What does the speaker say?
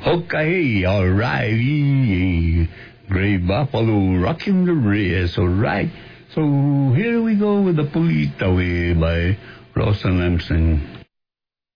Okay, all right. Yeah. Gray Buffalo rocking the race, all right. So here we go with the Polita Way by Rosa Lamson.